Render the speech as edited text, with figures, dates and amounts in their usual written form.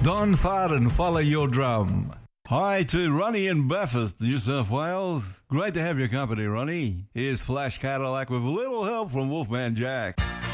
Don Farden, follow your drum. Hi to Ronnie in Bathurst, New South Wales. Great to have your company, Ronnie. Here's Flash Cadillac with a little help from Wolfman Jack.